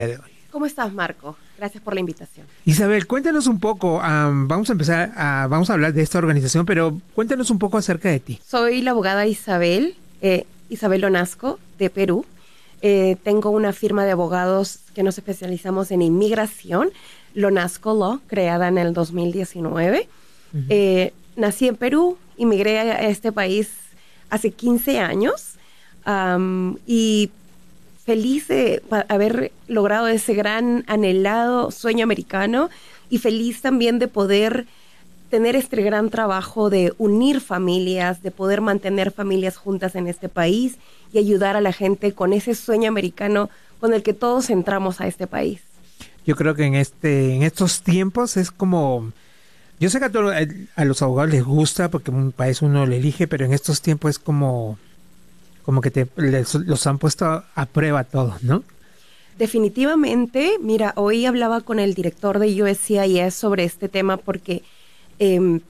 De hoy. ¿Cómo estás, Marco? Gracias por la invitación. Isabel, cuéntanos un poco, vamos a hablar de esta organización, pero cuéntanos un poco acerca de ti. Soy la abogada Isabel Lonasco, de Perú. Tengo una firma de abogados que nos especializamos en inmigración, Lonasco Law, creada en el 2019. Nací en Perú, inmigré a este país hace 15 años y feliz de haber logrado ese gran anhelado sueño americano y feliz también de poder tener este gran trabajo de unir familias, de poder mantener familias juntas en este país y ayudar a la gente con ese sueño americano con el que todos entramos a este país. Yo creo que en estos tiempos es como, yo sé que a los abogados les gusta porque un país uno lo elige, pero en estos tiempos es como que los han puesto a prueba todos, ¿no? Definitivamente, mira, hoy hablaba con el director de USCIS sobre este tema porque él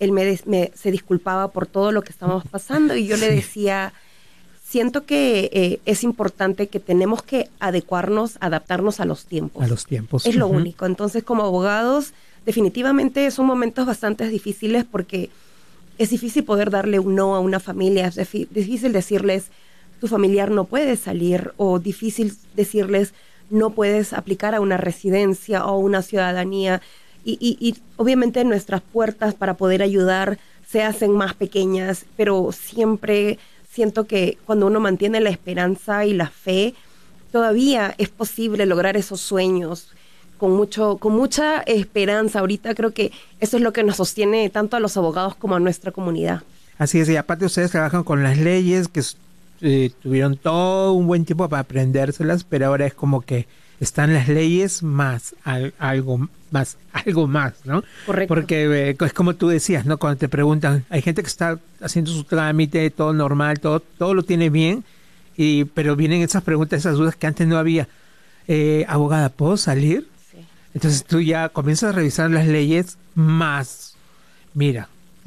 se disculpaba por todo lo que estamos pasando y yo le decía, siento que es importante que tenemos que adaptarnos a los tiempos. A los tiempos. Es lo único. Entonces, como abogados, definitivamente son momentos bastante difíciles porque es difícil poder darle un no a una familia, es difícil decirles tu familiar no puede salir o difícil decirles no puedes aplicar a una residencia o una ciudadanía y obviamente nuestras puertas para poder ayudar se hacen más pequeñas, pero siempre siento que cuando uno mantiene la esperanza y la fe, todavía es posible lograr esos sueños con mucha esperanza. Ahorita creo que eso es lo que nos sostiene tanto a los abogados como a nuestra comunidad. Así es, y aparte ustedes trabajan con las leyes que tuvieron todo un buen tiempo para aprendérselas, pero ahora es como que están las leyes más algo más, ¿no? Correcto. Porque es como tú decías, ¿no? Cuando te preguntan, hay gente que está haciendo su trámite, todo normal, todo lo tiene bien, pero vienen esas preguntas, esas dudas que antes no había. Abogada, ¿puedo salir? Sí. Entonces tú ya comienzas a revisar las leyes más. Mira,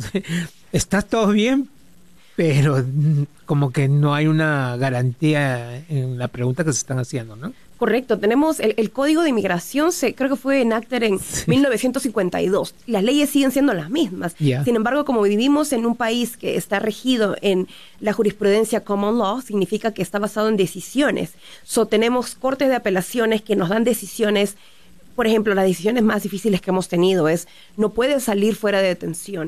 está todo bien, pero como que no hay una garantía en la pregunta que se están haciendo, ¿no? Correcto, tenemos el Código de Inmigración, creo que fue enacted en 1952. Las leyes siguen siendo las mismas. Yeah. Sin embargo, como vivimos en un país que está regido en la jurisprudencia common law, significa que está basado en decisiones. Tenemos cortes de apelaciones que nos dan decisiones. Por ejemplo, las decisiones más difíciles que hemos tenido es no puedes salir fuera de detención,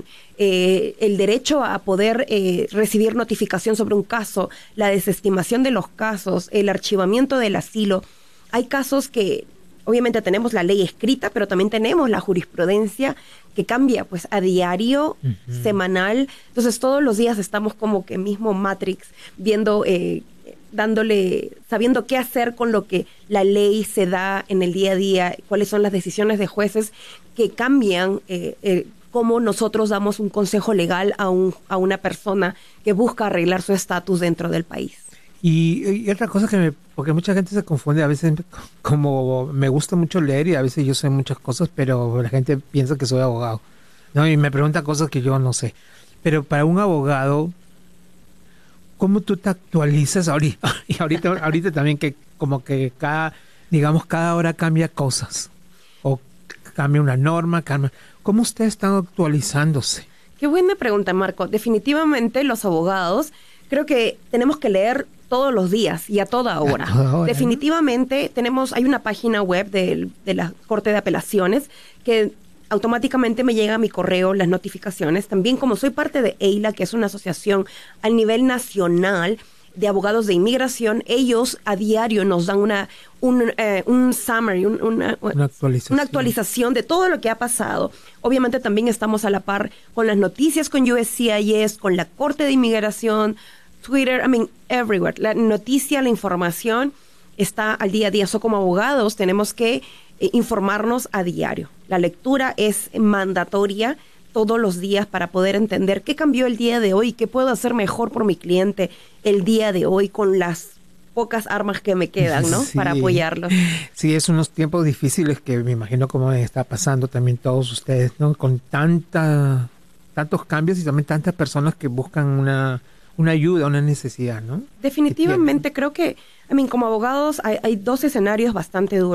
el derecho a poder recibir notificación sobre un caso, la desestimación de los casos, el archivamiento del asilo. Hay casos que obviamente tenemos la ley escrita, pero también tenemos la jurisprudencia que cambia pues a diario, semanal. Entonces todos los días estamos como que mismo Matrix viendo sabiendo qué hacer con lo que la ley se da en el día a día, cuáles son las decisiones de jueces que cambian cómo nosotros damos un consejo legal a una persona que busca arreglar su estatus dentro del país. Y otra cosa porque mucha gente se confunde, a veces como me gusta mucho leer y a veces yo sé muchas cosas, pero la gente piensa que soy abogado, ¿no? Y me pregunta cosas que yo no sé. Pero para un abogado, ¿cómo tú te actualizas ahorita? Y ahorita también que como que cada hora cambia cosas. O cambia una norma, ¿cómo ustedes están actualizándose? Qué buena pregunta, Marco. Definitivamente los abogados creo que tenemos que leer todos los días y a toda hora. Definitivamente hay una página web de la Corte de Apelaciones que automáticamente me llega a mi correo las notificaciones. También como soy parte de EILA, que es una asociación a nivel nacional de abogados de inmigración, ellos a diario nos dan un summary, una actualización de todo lo que ha pasado. Obviamente también estamos a la par con las noticias con USCIS, con la Corte de Inmigración, Twitter, everywhere. La noticia, la información está al día a día. Como abogados tenemos que informarnos a diario. La lectura es mandatoria todos los días para poder entender qué cambió el día de hoy, qué puedo hacer mejor por mi cliente el día de hoy con las pocas armas que me quedan, ¿no? Sí. Para apoyarlos. Sí, es unos tiempos difíciles que me imagino cómo está pasando también todos ustedes, ¿no? Con tantos cambios y también tantas personas que buscan una ayuda, una necesidad, ¿no? Definitivamente creo que I mean, como abogados hay dos escenarios bastante duros.